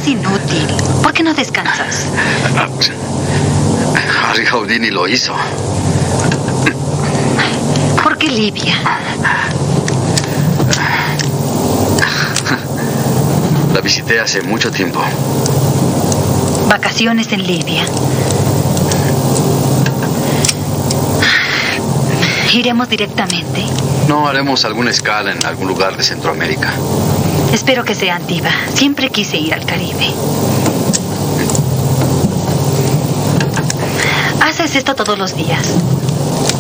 Eres inútil. ¿Por qué no descansas? Harry Houdini lo hizo. ¿Por qué Libia? La visité hace mucho tiempo. Vacaciones en Libia. ¿Iremos directamente? No, haremos alguna escala en algún lugar de Centroamérica. Espero que sea Antigua. Siempre quise ir al Caribe. ¿Haces esto todos los días?